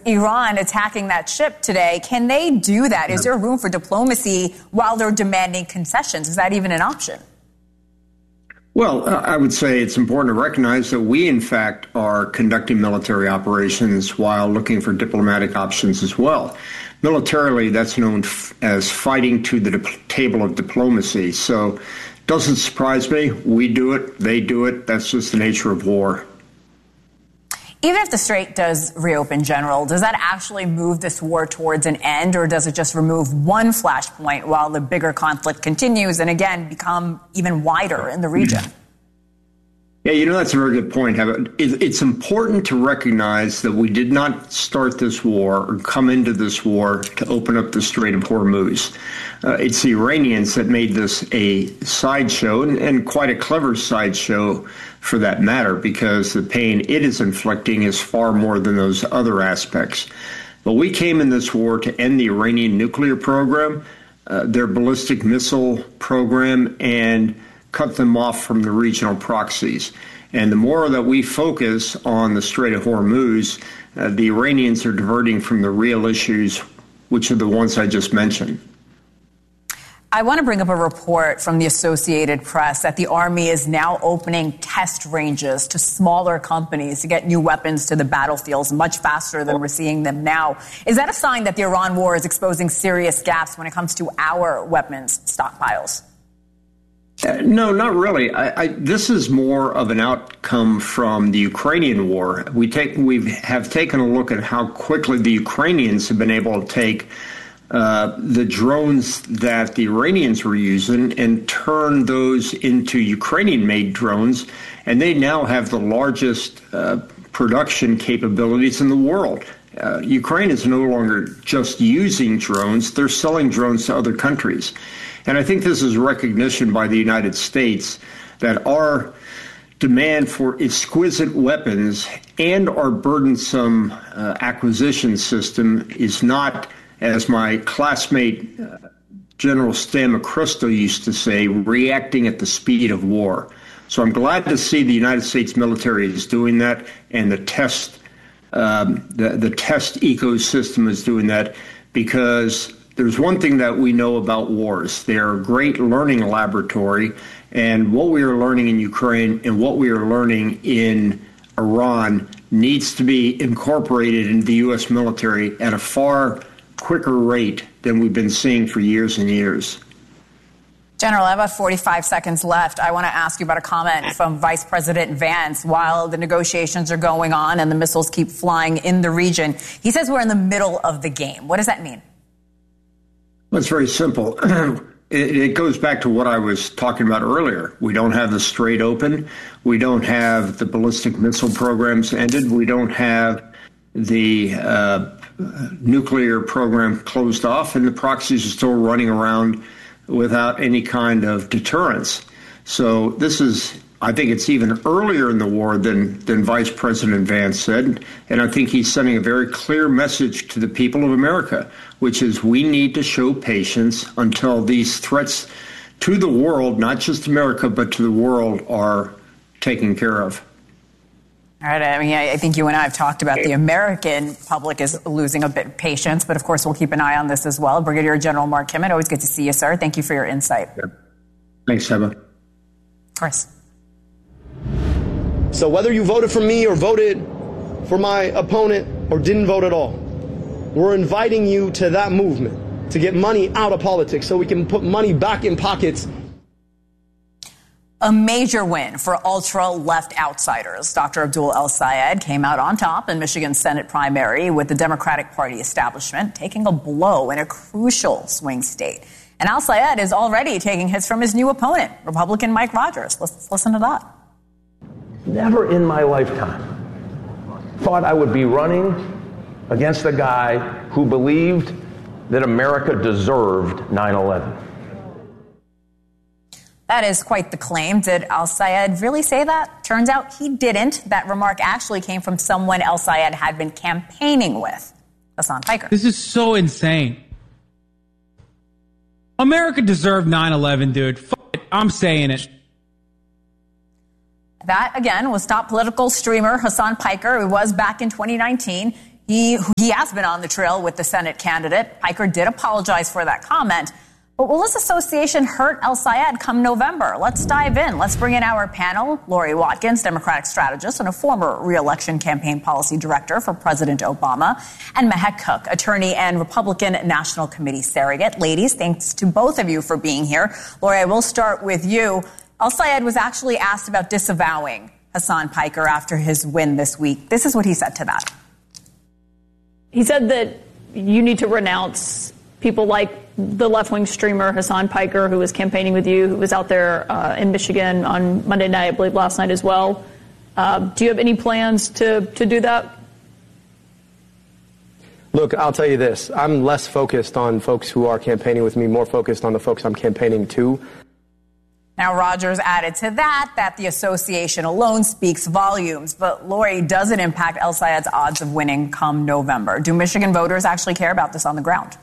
Iran attacking that ship today. Can they do that? Is there room for diplomacy while they're demanding concessions? Is that even an option? Well, I would say it's important to recognize that we, in fact, are conducting military operations while looking for diplomatic options as well. Militarily, that's known as fighting to the table of diplomacy. So it doesn't surprise me. We do it. They do it. That's just the nature of war. Even if the Strait does reopen, General, does that actually move this war towards an end, or does it just remove one flashpoint while the bigger conflict continues and, again, become even wider in the region? Yeah, that's a very good point. It's important to recognize that we did not start this war or come into this war to open up the Strait of Hormuz. It's the Iranians that made this a sideshow, and quite a clever sideshow for that matter, because the pain it is inflicting is far more than those other aspects. But we came in this war to end the Iranian nuclear program, their ballistic missile program, and cut them off from the regional proxies. And the more that we focus on the Strait of Hormuz, the Iranians are diverting from the real issues, which are the ones I just mentioned. I want to bring up a report from the Associated Press that the Army is now opening test ranges to smaller companies to get new weapons to the battlefields much faster than we're seeing them now. Is that a sign that the Iran war is exposing serious gaps when it comes to our weapons stockpiles? No, not really. This is more of an outcome from the Ukrainian war. We have taken a look at how quickly the Ukrainians have been able to take the drones that the Iranians were using and turn those into Ukrainian-made drones, and they now have the largest production capabilities in the world. Ukraine is no longer just using drones, they're selling drones to other countries. And I think this is recognition by the United States that our demand for exquisite weapons and our burdensome acquisition system is not, as my classmate General Stan McChrystal used to say, reacting at the speed of war. So I'm glad to see the United States military is doing that, and the test ecosystem is doing that, because there's one thing that we know about wars. They're a great learning laboratory, and what we are learning in Ukraine and what we are learning in Iran needs to be incorporated into the U.S. military at a far quicker rate than we've been seeing for years and years. General, I have about 45 seconds left. I want to ask you about a comment from Vice President Vance. While the negotiations are going on and the missiles keep flying in the region, he says we're in the middle of the game. What does that mean? Well, it's very simple. It goes back to what I was talking about earlier. We don't have the Strait open. We don't have the ballistic missile programs ended. We don't have the nuclear program closed off, and the proxies are still running around without any kind of deterrence. So this is, I think it's even earlier in the war than Vice President Vance said, and I think he's sending a very clear message to the people of America, which is we need to show patience until these threats to the world, not just America, but to the world, are taken care of. All right. I mean, I think you and I have talked about the American public is losing a bit of patience, but of course we'll keep an eye on this as well. Brigadier General Mark Kimmett, always good to see you, sir. Thank you for your insight. Yeah. Thanks, Emma. Of course. So whether you voted for me or voted for my opponent or didn't vote at all, we're inviting you to that movement to get money out of politics so we can put money back in pockets. A major win for ultra-left outsiders. Dr. Abdul El-Sayed came out on top in Michigan's Senate primary, with the Democratic Party establishment taking a blow in a crucial swing state. And El-Sayed is already taking hits from his new opponent, Republican Mike Rogers. Let's listen to that. Never in my lifetime thought I would be running against a guy who believed that America deserved 9/11. That is quite the claim. Did El-Sayed really say that? Turns out he didn't. That remark actually came from someone El-Sayed had been campaigning with, Hasan Piker. This is so insane. America deserved 9/11, dude. F*** it. I'm saying it. That, again, was top political streamer Hasan Piker, who was back in 2019. He has been on the trail with the Senate candidate. Piker did apologize for that comment. But will this association hurt El-Sayed come November? Let's dive in. Let's bring in our panel. Lori Watkins, Democratic strategist and a former re-election campaign policy director for President Obama, and Mehek Cook, attorney and Republican National Committee surrogate. Ladies, thanks to both of you for being here. Lori, I will start with you. El-Sayed was actually asked about disavowing Hasan Piker after his win this week. This is what he said to that. He said that you need to renounce people like the left-wing streamer Hasan Piker, who was campaigning with you, who was out there in Michigan on Monday night, I believe last night as well. Do you have any plans to do that? Look, I'll tell you this. I'm less focused on folks who are campaigning with me, more focused on the folks I'm campaigning to. Now, Rogers added to that the association alone speaks volumes. But, Lori, does it impact El-Sayed's odds of winning come November? Do Michigan voters actually care about this on the ground?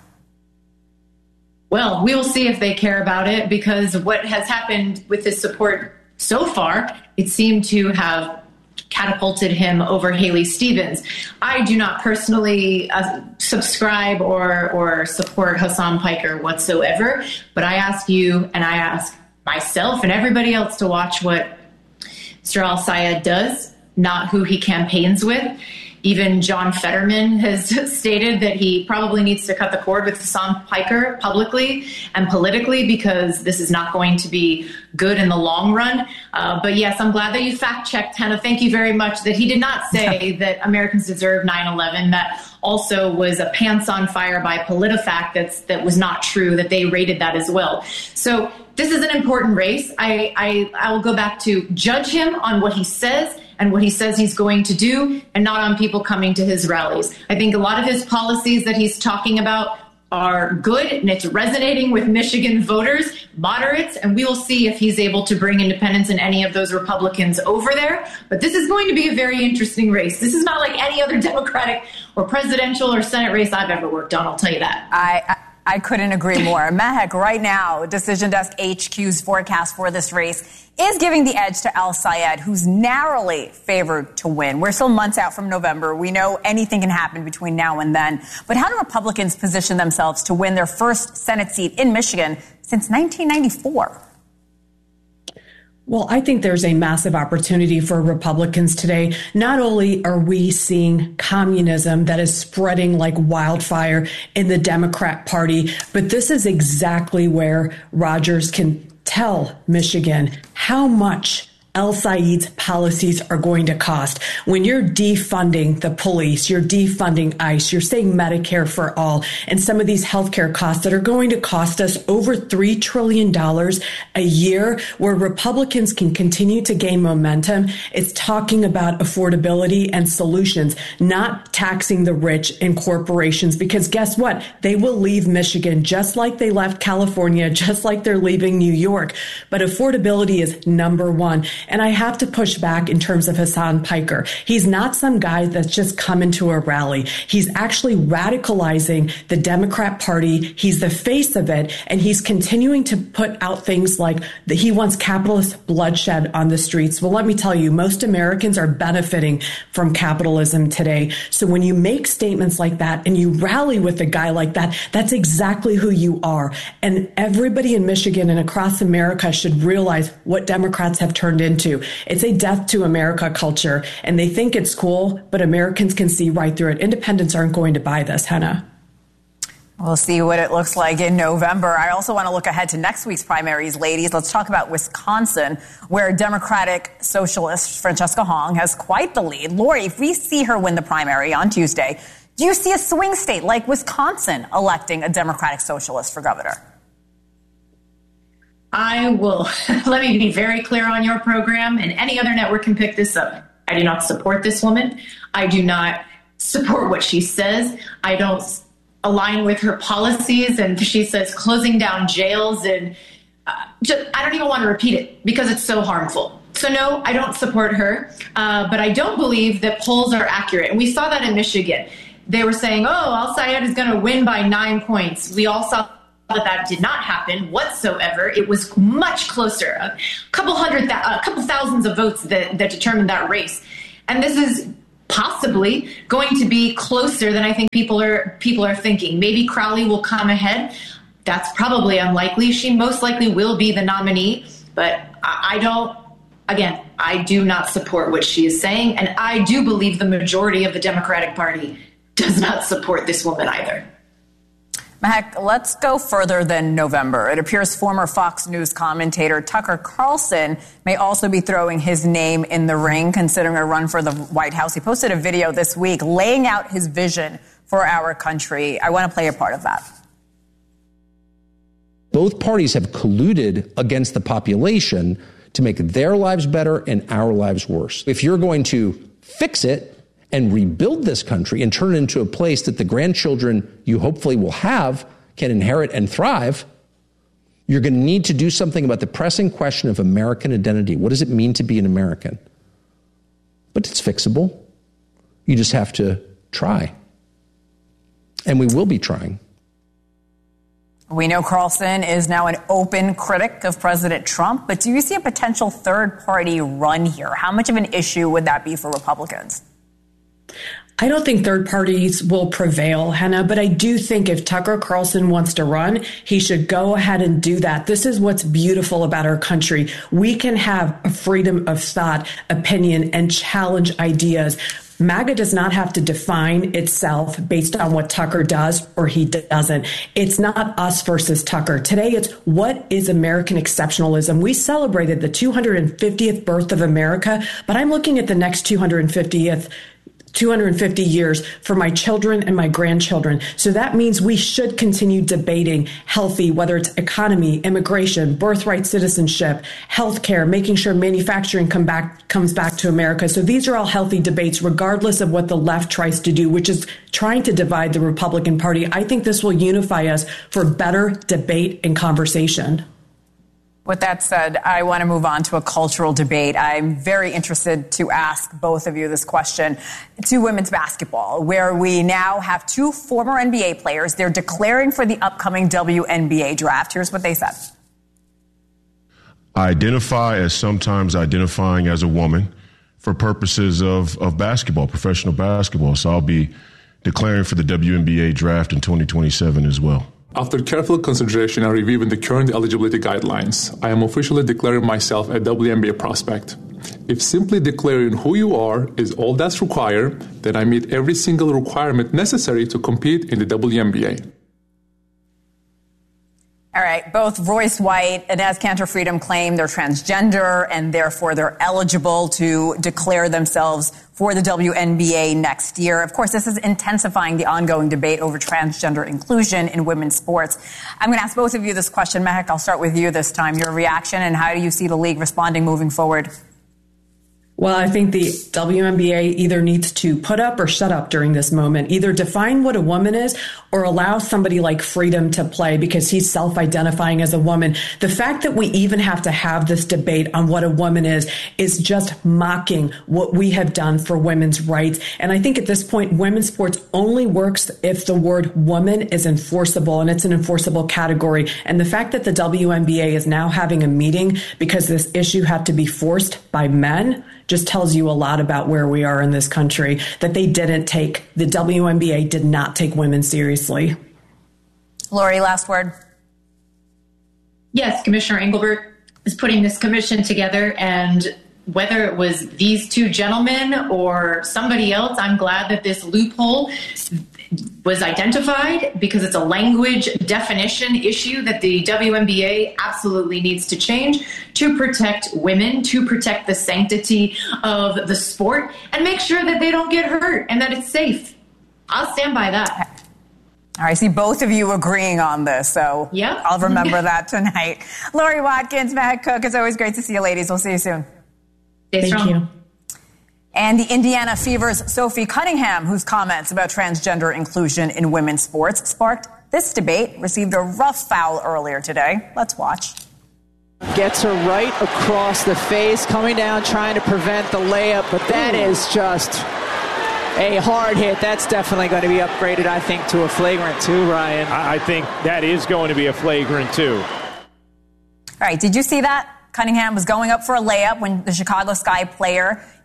Well, we will see if they care about it, because what has happened with his support so far, it seemed to have catapulted him over Haley Stevens. I do not personally subscribe or support Hasan Piker whatsoever, but I ask you and I ask myself and everybody else to watch what Mr. El-Sayed does, not who he campaigns with. Even John Fetterman has stated that he probably needs to cut the cord with Hasan Piker publicly and politically, because this is not going to be good in the long run. But yes, I'm glad that you fact-checked, Hannah. Thank you very much. That he did not say that Americans deserve 9/11. That also was a pants on fire by PolitiFact that was not true, that they rated that as well. So this is an important race. I will go back to judge him on what he says and what he says he's going to do, and not on people coming to his rallies. I think a lot of his policies that he's talking about are good, and it's resonating with Michigan voters, moderates, and we will see if he's able to bring independents and any of those Republicans over there. But this is going to be a very interesting race. This is not like any other Democratic or presidential or Senate race I've ever worked on, I'll tell you that. I couldn't agree more. Mehek, right now, Decision Desk HQ's forecast for this race is giving the edge to El-Sayed, who's narrowly favored to win. We're still months out from November. We know anything can happen between now and then. But how do Republicans position themselves to win their first Senate seat in Michigan since 1994? Well, I think there's a massive opportunity for Republicans today. Not only are we seeing communism that is spreading like wildfire in the Democrat Party, but this is exactly where Rogers can tell Michigan how much El-Sayed's policies are going to cost. When you're defunding the police, you're defunding ICE, you're saying Medicare for all, and some of these healthcare costs that are going to cost us over $3 trillion a year, where Republicans can continue to gain momentum. It's talking about affordability and solutions, not taxing the rich and corporations, because guess what? They will leave Michigan just like they left California, just like they're leaving New York. But affordability is number one. And I have to push back in terms of Hasan Piker. He's not some guy that's just coming to a rally. He's actually radicalizing the Democrat Party. He's the face of it. And he's continuing to put out things like that he wants capitalist bloodshed on the streets. Well, let me tell you, most Americans are benefiting from capitalism today. So when you make statements like that and you rally with a guy like that, that's exactly who you are. And everybody in Michigan and across America should realize what Democrats have turned into. It's a death to America culture, and they think it's cool, but Americans can see right through it. Independents aren't going to buy this, Hannah. We'll see what it looks like in November. I also want to look ahead to next week's primaries, ladies. Let's talk about Wisconsin, where Democratic Socialist Francesca Hong has quite the lead. Lori, if we see her win the primary on Tuesday, do you see a swing state like Wisconsin electing a Democratic Socialist for governor? I will, let me be very clear on your program, and any other network can pick this up. I do not support this woman. I do not support what she says. I don't align with her policies, and she says closing down jails, and I don't even want to repeat it because it's so harmful. So no, I don't support her, but I don't believe that polls are accurate. And we saw that in Michigan. They were saying, oh, El-Sayed is going to win by 9 points. We all saw that did not happen whatsoever. It was much closer, a couple thousands of votes that determined that race. And this is possibly going to be closer than I think people are thinking. Maybe Crowley will come ahead. That's probably unlikely. She most likely will be the nominee, but I do not support what she is saying, and I do believe the majority of the Democratic Party does not support this woman either. Mehek, let's go further than November. It appears former Fox News commentator Tucker Carlson may also be throwing his name in the ring, considering a run for the White House. He posted a video this week laying out his vision for our country. I want to play a part of that. Both parties have colluded against the population to make their lives better and our lives worse. If you're going to fix it and rebuild this country and turn it into a place that the grandchildren you hopefully will have can inherit and thrive, you're going to need to do something about the pressing question of American identity. What does it mean to be an American? But it's fixable. You just have to try. And we will be trying. We know Carlson is now an open critic of President Trump, but do you see a potential third-party run here? How much of an issue would that be for Republicans? I don't think third parties will prevail, Hannah, but I do think if Tucker Carlson wants to run, he should go ahead and do that. This is what's beautiful about our country. We can have a freedom of thought, opinion, and challenge ideas. MAGA does not have to define itself based on what Tucker does or he doesn't. It's not us versus Tucker. Today, it's what is American exceptionalism. We celebrated the 250th birth of America, but I'm looking at the next 250 years for my children and my grandchildren. So that means we should continue debating healthy, whether it's economy, immigration, birthright citizenship, healthcare, making sure manufacturing comes back to America. So these are all healthy debates, regardless of what the left tries to do, which is trying to divide the Republican Party. I think this will unify us for better debate and conversation. With that said, I want to move on to a cultural debate. I'm very interested to ask both of you this question to women's basketball, where we now have two former NBA players. They're declaring for the upcoming WNBA draft. Here's what they said. I identify as sometimes identifying as a woman for purposes of basketball, professional basketball. So I'll be declaring for the WNBA draft in 2027 as well. After careful consideration and reviewing the current eligibility guidelines, I am officially declaring myself a WNBA prospect. If simply declaring who you are is all that's required, then I meet every single requirement necessary to compete in the WNBA. All right. Both Royce White and Enes Kanter Freedom claim they're transgender and therefore they're eligible to declare themselves for the WNBA next year. Of course, this is intensifying the ongoing debate over transgender inclusion in women's sports. I'm going to ask both of you this question. Mehek, I'll start with you this time. Your reaction and how do you see the league responding moving forward? Well, I think the WNBA either needs to put up or shut up during this moment, either define what a woman is or allow somebody like Freedom to play because he's self-identifying as a woman. The fact that we even have to have this debate on what a woman is just mocking what we have done for women's rights. And I think at this point, women's sports only works if the word woman is enforceable, and it's an enforceable category. And the fact that the WNBA is now having a meeting because this issue had to be forced by men just tells you a lot about where we are in this country, that the WNBA did not take women seriously. Lori, last word. Yes, Commissioner Engelbert is putting this commission together, and whether it was these two gentlemen or somebody else, I'm glad that this loophole was identified because it's a language definition issue that the WNBA absolutely needs to change to protect women, to protect the sanctity of the sport, and make sure that they don't get hurt and that it's safe. I'll stand by that. All right, I see both of you agreeing on this, so yeah. I'll remember that tonight. Lori Watkins, Mehek Cook, it's always great to see you ladies. We'll see you soon. Thank you. And the Indiana Fever's Sophie Cunningham, whose comments about transgender inclusion in women's sports sparked this debate, received a rough foul earlier today. Let's watch. Gets her right across the face, coming down, trying to prevent the layup, but that is just a hard hit. That's definitely going to be upgraded, I think, to a flagrant 2, Ryan. I think that is going to be a flagrant 2. All right, did you see that? Cunningham was going up for a layup when the Chicago Sky player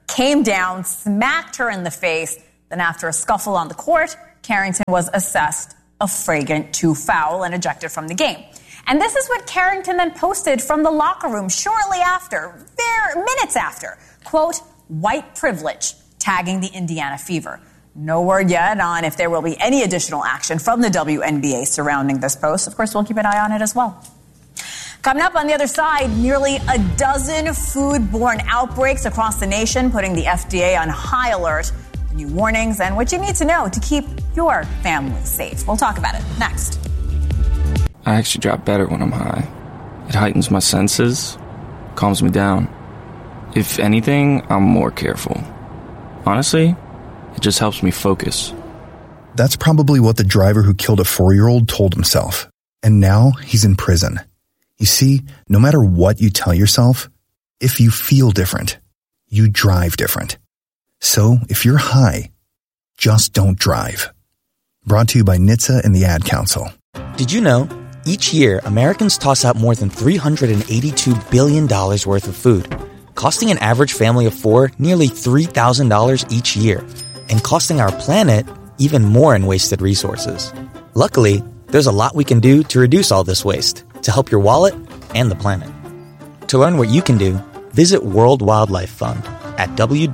came down, smacked her in the face. Then after a scuffle on the court, Carrington was assessed a flagrant 2 foul and ejected from the game. And this is what Carrington then posted from the locker room shortly after, minutes after. Quote, white privilege, tagging the Indiana Fever. No word yet on if there will be any additional action from the WNBA surrounding this post. Of course, we'll keep an eye on it as well. Coming up on the other side, nearly a dozen foodborne outbreaks across the nation, putting the FDA on high alert. New warnings and what you need to know to keep your family safe. We'll talk about it next. I actually drop better when I'm high. It heightens my senses, calms me down. If anything, I'm more careful. Honestly, it just helps me focus. That's probably what the driver who killed a 4-year-old told himself. And now he's in prison. You see, no matter what you tell yourself, if you feel different, you drive different. So if you're high, just don't drive. Brought to you by NHTSA and the Ad Council. Did you know, each year Americans toss out more than $382 billion worth of food, costing an average family of 4 nearly $3,000 each year, and costing our planet even more in wasted resources. Luckily, there's a lot we can do to reduce all this waste, to help your wallet and the planet. To learn what you can do, visit World Wildlife Fund at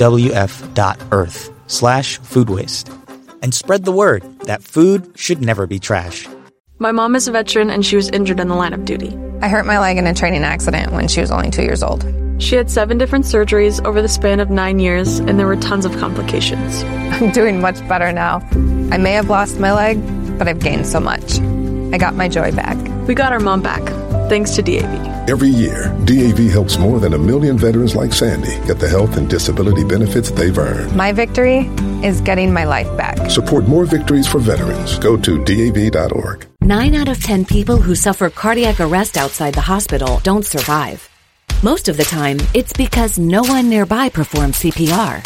wwf.earth/food waste. And spread the word that food should never be trash. My mom is a veteran and she was injured in the line of duty. I hurt my leg in a training accident when she was only 2 years old. She had 7 different surgeries over the span of 9 years, and there were tons of complications. I'm doing much better now. I may have lost my leg, but I've gained so much. I got my joy back. We got our mom back, thanks to DAV. Every year, DAV helps more than 1 million veterans like Sandy get the health and disability benefits they've earned. My victory is getting my life back. Support more victories for veterans. Go to DAV.org. 9 out of 10 people who suffer cardiac arrest outside the hospital don't survive. Most of the time, it's because no one nearby performs CPR.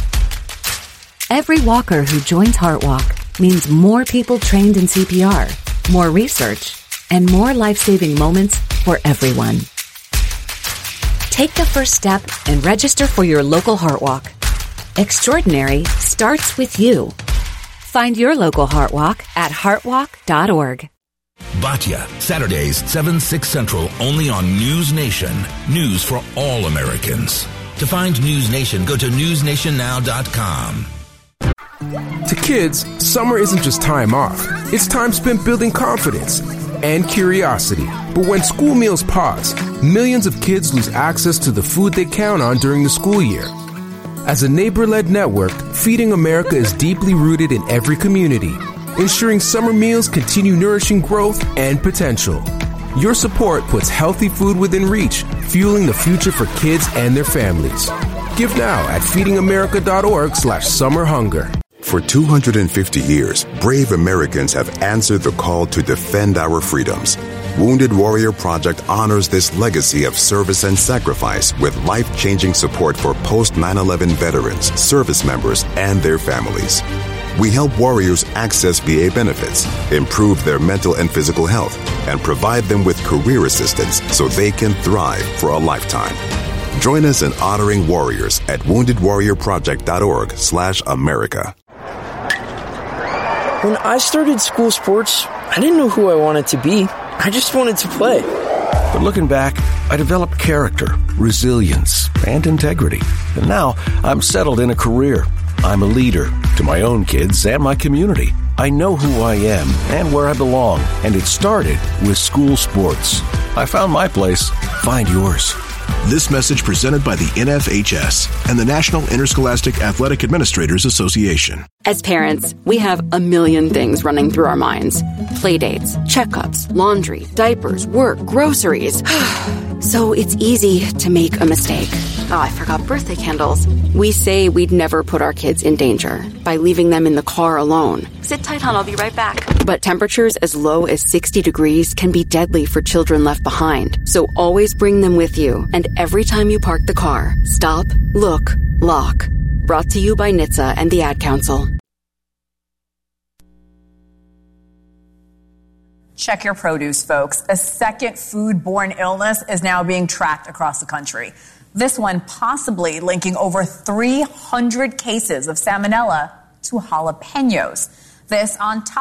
Every walker who joins HeartWalk means more people trained in CPR, more research, and more life-saving moments for everyone. Take the first step and register for your local HeartWalk. Extraordinary starts with you. Find your local HeartWalk at heartwalk.org. Batya, Saturdays, 7, 6 Central, only on News Nation. News for all Americans. To find News Nation, go to newsnationnow.com. To kids, summer isn't just time off. It's time spent building confidence and curiosity. But when school meals pause, millions of kids lose access to the food they count on during the school year. As a neighbor-led network, Feeding America is deeply rooted in every community, ensuring summer meals continue nourishing growth and potential. Your support puts healthy food within reach, fueling the future for kids and their families. Give now at feedingamerica.org/summerhunger. For 250 years, brave Americans have answered the call to defend our freedoms. Wounded Warrior Project honors this legacy of service and sacrifice with life-changing support for post-9/11 veterans, service members, and their families. We help warriors access VA benefits, improve their mental and physical health, and provide them with career assistance so they can thrive for a lifetime. Join us in honoring warriors at woundedwarriorproject.org/America. When I started school sports, I didn't know who I wanted to be. I just wanted to play. But looking back, I developed character, resilience, and integrity. And now I'm settled in a career. I'm a leader to my own kids and my community. I know who I am and where I belong, and it started with school sports. I found my place. Find yours. This message presented by the NFHS and the National Interscholastic Athletic Administrators Association. As parents, we have a million things running through our minds. Playdates, checkups, laundry, diapers, work, groceries. So it's easy to make a mistake. Oh, I forgot birthday candles. We say we'd never put our kids in danger by leaving them in the car alone. Sit tight, hon, I'll be right back. But temperatures as low as 60 degrees can be deadly for children left behind. So always bring them with you. And every time you park the car, stop, look, lock. Brought to you by NHTSA and the Ad Council. Check your produce, folks. A second foodborne illness is now being tracked across the country. This one possibly linking over 300 cases of salmonella to jalapenos. This on top